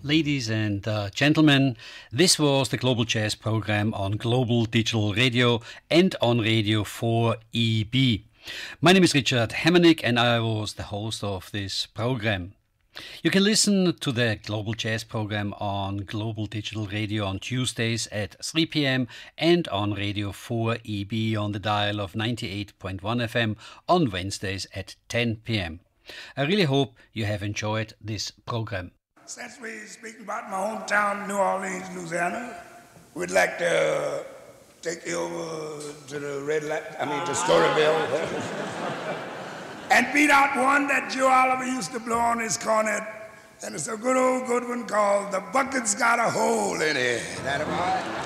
Ladies and gentlemen, this was the Global Jazz program on Global Digital Radio and on Radio 4EB. My name is Richard Hemmernick and I was the host of this program. You can listen to the Global Jazz program on Global Digital Radio on Tuesdays at 3 p.m. and on Radio 4EB on the dial of 98.1 FM on Wednesdays at 10 p.m. I really hope you have enjoyed this program. Since we're speaking about my hometown, New Orleans, Louisiana, we'd like to take you over to the to Storyville, and beat out one that Joe Oliver used to blow on his cornet, and it's a good one called "The Bucket's Got a Hole in It." That about?